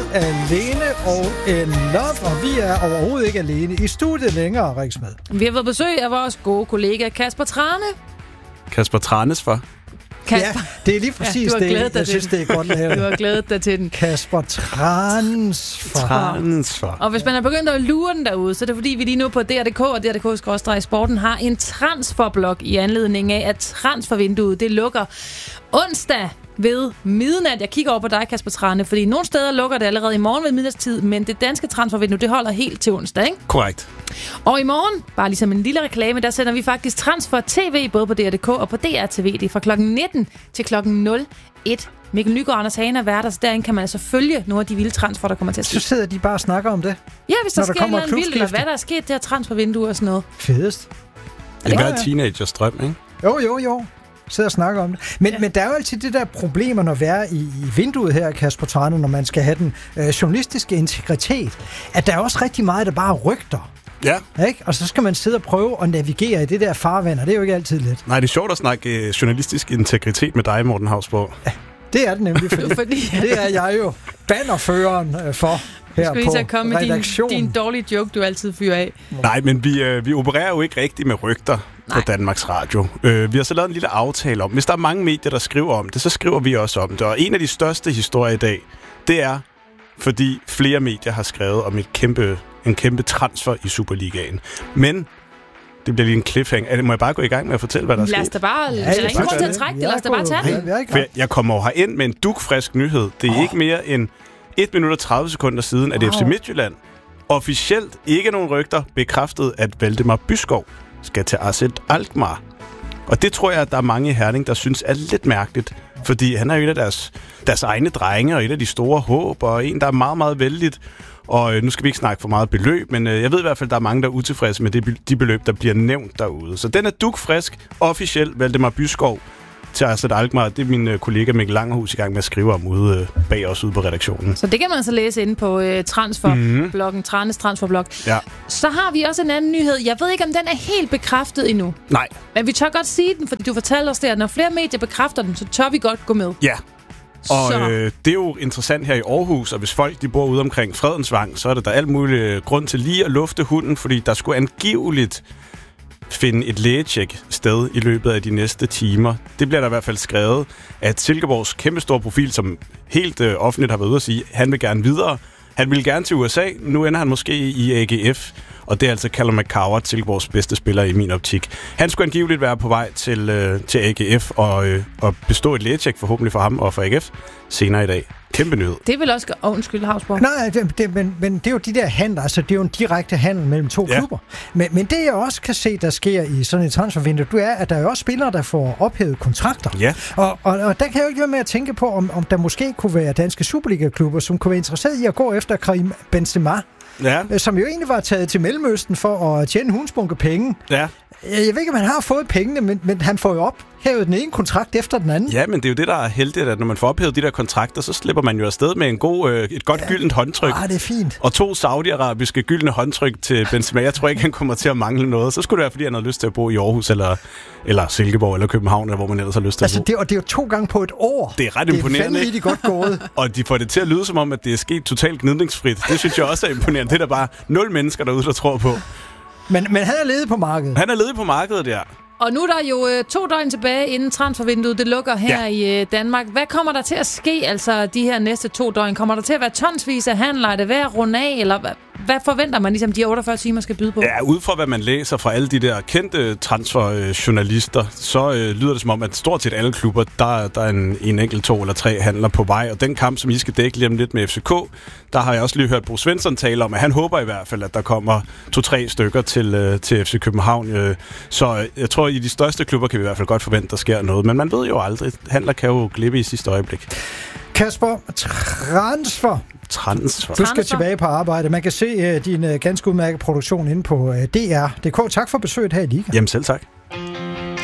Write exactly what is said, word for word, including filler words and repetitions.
alene og in love, og vi er overhovedet ikke alene i studiet længere, Riksmed. Vi har fået besøg af vores gode kollega Kasper Trane. Kasper Tranes for? Kasper. Ja, det er lige præcis ja, det, jeg synes, det er godt lavet. Du har glædet dig til den. Kasper Transfer. Transfer. Og hvis man er begyndt at lure den derude, så er det fordi, vi lige nu på D R punktum D K og D R punktum D K Sporten har en transferblog i anledning af, at transfervinduet det lukker onsdag ved midnat. Jeg kigger over på dig, Kasper Trane, fordi nogle steder lukker det allerede i morgen ved midnatstid, men det danske transfervindue, det holder helt til onsdag, ikke? Korrekt. Og i morgen, bare ligesom en lille reklame, der sender vi faktisk Transfer T V både på D R punktum D K og på D R T V. Det er fra klokken nitten til klokken nul et. Mikkel Nygaard og Anders Hagen er værter, så derinde kan man altså følge nogle af de vilde transfer, der kommer til at ske. Så sidder de bare og snakker om det? Ja, hvis der, der sker noget vildt, eller hvad der er sket, det her transfervindue og sådan noget. Fedest. Det er hver teenagers drøm, ikke? Jo, jo, jo. Sidder og snakker om det. Men, ja. men der er jo altid det der problemer, når vi er i, i vinduet her, Kasper Trane, når man skal have den øh, journalistiske integritet, at der er også rigtig meget, der bare rygter. Ja. Ikke? Og så skal man sidde og prøve at navigere i det der farvand, og det er jo ikke altid let. Nej, det er sjovt at snakke øh, journalistisk integritet med dig, Morten Hausborg. Ja, det er det nemlig, fordi, fordi det er jeg jo bannerføreren øh, for. Her skal lige så komme med din, din dårlige joke, du altid fyrer af. Nej, men vi, øh, vi opererer jo ikke rigtigt med rygter Nej. på Danmarks Radio. Øh, vi har så lavet en lille aftale om, hvis der er mange medier, der skriver om det, så skriver vi også om det. Og en af de største historier i dag, det er, fordi flere medier har skrevet om et kæmpe, en kæmpe transfer i Superligaen. Men det bliver lige en cliffhanger. Må jeg bare gå i gang med at fortælle, hvad der er sket? Lad os da bare... Ja, der er ingen grund til at trække det. Lad os da bare tage det. Jeg, jeg kommer over herind med en dugfrisk nyhed. Det er oh. ikke mere end et minut og tredive sekunder siden, at wow. F C Midtjylland officielt, ikke nogen rygter, bekræftede, at Valdemar Byskov skal til A Z Alkmaar. Og det tror jeg, at der er mange i Herning, der synes er lidt mærkeligt, fordi han er jo et af deres, deres egne drenge, og et af de store håb, og en, der er meget, meget vældigt. Og øh, nu skal vi ikke snakke for meget beløb, men øh, jeg ved i hvert fald, at der er mange, der er utilfredse med det, de beløb, der bliver nævnt derude. Så den er dugfrisk, officielt Valdemar Byskov til A Z Alkmaar. Det er min øh, kollega Mikkel Langerhus i gang med at skrive om ude øh, bag os ude på redaktionen. Så det kan man så læse inde på øh, transferbloggen, mm-hmm. Tranes transferblog. Ja. Så har vi også en anden nyhed. Jeg ved ikke, om den er helt bekræftet endnu. Nej. Men vi tør godt sige den, fordi du fortalte os det, at når flere medier bekræfter den, så tør vi godt gå med. Ja. Og øh, det er jo interessant her i Aarhus, og hvis folk de bor ude omkring Fredensvang, så er det der alt muligt grund til lige at lufte hunden, fordi der skulle angiveligt finde et lægetjek sted i løbet af de næste timer. Det bliver der i hvert fald skrevet, at Silkeborgs kæmpestore profil, som helt øh, offentligt har været ude at sige, han vil gerne videre. Han ville gerne til U S A, nu ender han måske i A G F, og det er altså Callum McCoward, Silkeborgs bedste spiller i min optik. Han skulle angiveligt være på vej til, øh, til A G F og, øh, og bestå et lægetjek forhåbentlig for ham og for A G F senere i dag. Kæmpe nyhed. Det er vel også... Oh, undskyld, Hausborg. Nej, det, det, men, men det er jo de der handler, altså det er jo en direkte handel mellem to ja. klubber. Men, men det jeg også kan se, der sker i sådan et transfervindue, det er, at der er jo også spillere, der får ophævet kontrakter. Ja. Og, og, og der kan jeg jo ikke være med at tænke på, om, om der måske kunne være danske Superliga-klubber, som kunne være interesseret i at gå efter Karim Benzema, ja. som jo egentlig var taget til Mellemøsten for at tjene hundsbunke penge. Ja. Jeg ved ikke, om han har fået pengene, men, men han får jo ophævet den ene kontrakt efter den anden. Ja, men det er jo det, der er heldigt, at når man får ophævet de der kontrakter, så slipper man jo afsted med en god, øh, et godt ja. gyldent håndtryk. Ah, det er fint. Og to saudiarabiske gyldne håndtryk til Benzema. Jeg tror ikke, han kommer til at mangle noget. Så skulle det være, fordi han havde lyst til at bo i Aarhus, eller, eller Silkeborg, eller København, eller hvor man ellers har lyst til altså, at bo. Det, og det er jo to gange på et år. Det er ret imponerende. Det er vanvittigt godt gået. Og de får det til at lyde som om, at det er sket totalt gnidningsfrit. Det synes jeg også er imponerende. Det er der bare nul mennesker derude, der tror på. Men, men han er ledet på markedet. Han er ledet på markedet, ja. Og nu er der jo øh, to døgn tilbage, inden transfervinduet det lukker her ja. i øh, Danmark. Hvad kommer der til at ske, altså de her næste to døgn? Kommer der til at være tonsvis af handler? Er det ved at runde af, eller hvad, hvad forventer man, ligesom de otteogfyrre timer skal byde på? Ja, ud fra hvad man læser fra alle de der kendte transferjournalister, så øh, lyder det som om, at stort set alle klubber, der, der er en, en enkelt, to eller tre handler på vej. Og den kamp, som I skal dække lige om lidt med F C K, der har jeg også lige hørt Bo Svensson tale om, at han håber i hvert fald, at der kommer to-tre stykker til, øh, til F C København. Øh, så øh, jeg tror, i de største klubber kan vi i hvert fald godt forvente, at der sker noget. Men man ved jo aldrig. Handler kan jo glippe i sidste øjeblik. Kasper, transfer. Transfer. Du skal tilbage på arbejde. Man kan se uh, din uh, ganske udmærkede produktion inde på uh, D R punktum D K. Tak for besøget her i Liga. Jamen selv tak.